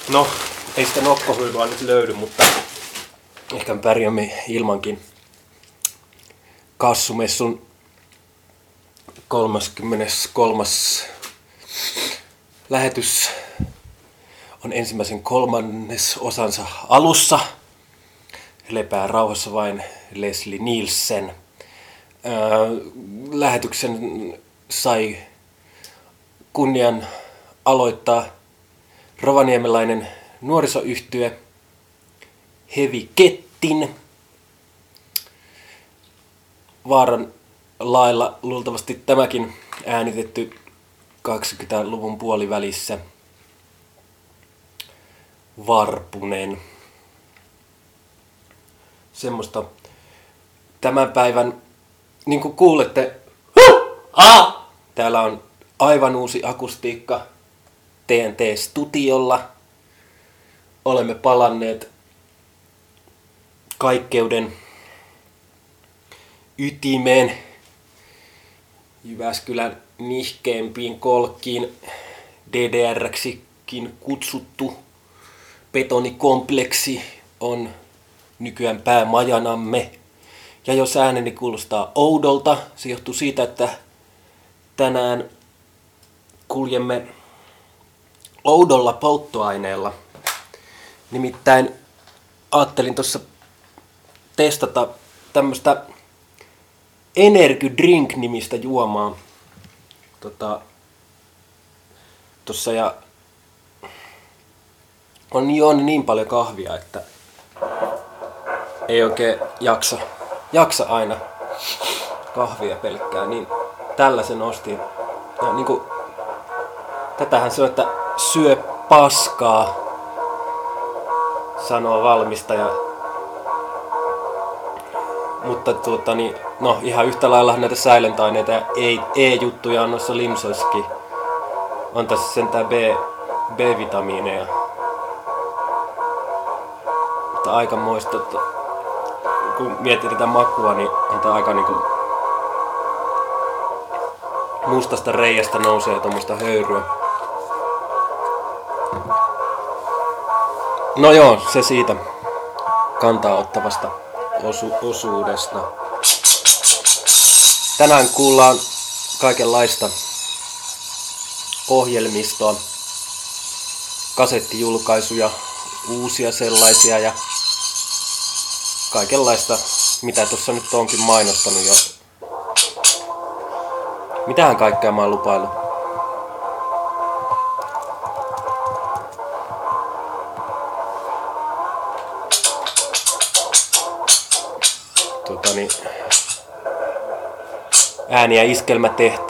No, ei sitä nokkohuilua nyt löydy, mutta ehkä me pärjäämme ilmankin. Kassumessun 33. lähetys on ensimmäisen 3. osansa alussa. Lepää rauhassa vain Leslie Nielsen. Lähetyksen sai kunnian aloittaa rovaniemelainen nuorisoyhtye Heavy Kettin. Vaaran lailla luultavasti tämäkin äänitetty 20-luvun puolivälissä. Varpunen. Semmoista tämän päivän, niin kuin kuulette, täällä on aivan uusi akustiikka TNT-studiolla. Olemme palanneet kaikkeuden ytimeen, Jyväskylän nihkeimpiin kolkkiin, DDR-ksikin kutsuttu betonikompleksi on nykyään päämajanamme. Ja jos ääneni kuulostaa oudolta, se johtuu siitä, että tänään kuljemme oudolla polttoaineella. Nimittäin ajattelin tuossa testata tämmöistä Energy Drink-nimistä juomaa. Tossa ja on juonut niin paljon kahvia, että ei oikein jaksa aina kahvia pelkkää, niin tällaisen ostin. Ja niinku, tätähän se on, että syö paskaa, sanoo valmistaja. Mutta no ihan yhtä lailla näitä säilöntäaineita ja E-juttuja on noissa limsoissakin. On tässä sentään B-vitamiineja. Mutta aikamoista, että kun miettii tätä makua, niin on tää aika niinku mustasta reiästä nousee tommoista höyryä. No joo, se siitä kantaa ottavasta osuudesta. Tänään kuullaan kaikenlaista ohjelmistoa, kasettijulkaisuja, uusia sellaisia ja kaikenlaista, mitä tuossa nyt onkin mainostanut jo. Mitähän kaikkea mä oon lupaillut? Ääni- ja iskelmätehtaat.